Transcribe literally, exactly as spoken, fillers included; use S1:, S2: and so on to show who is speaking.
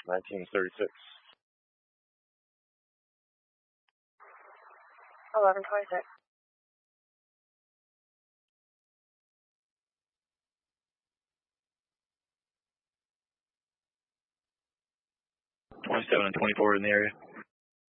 S1: nineteen thirty-six.
S2: eleven twenty-six.
S1: twenty-seven and twenty-four in the area.